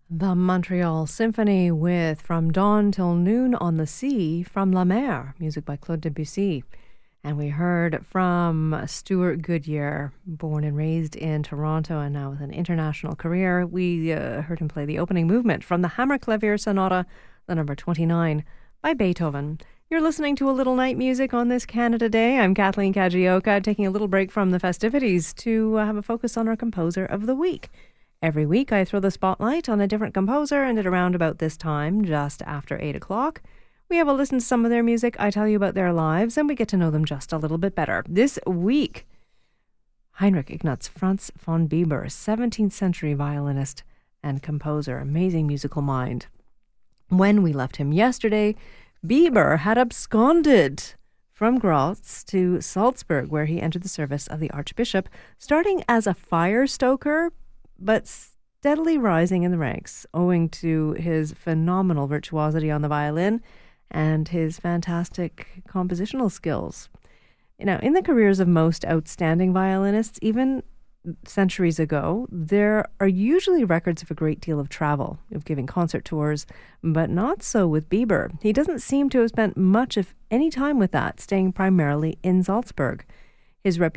The Montreal Symphony with From Dawn Till Noon on the Sea from La Mer, music by Claude Debussy. And we heard from Stuart Goodyear, born and raised in Toronto and now with an international career. We heard him play the opening movement from the Hammerklavier Sonata, the number 29, by Beethoven. You're listening to A Little Night Music on this Canada Day. I'm Kathleen Kajioka, taking a little break from the festivities to have a focus on our composer of the week. Every week I throw the spotlight on a different composer, and at around about this time, just after 8 o'clock, we have a listen to some of their music, I tell you about their lives, and we get to know them just a little bit better. This week, Heinrich Ignaz Franz von Bieber, 17th century violinist and composer, amazing musical mind. When we left him yesterday, Bieber had absconded from Graz to Salzburg, where he entered the service of the Archbishop, starting as a fire stoker, but steadily rising in the ranks, owing to his phenomenal virtuosity on the violin and his fantastic compositional skills. Now, in the careers of most outstanding violinists, even centuries ago, there are usually records of a great deal of travel, of giving concert tours, but not so with Bieber. He doesn't seem to have spent much of any time with that, staying primarily in Salzburg. His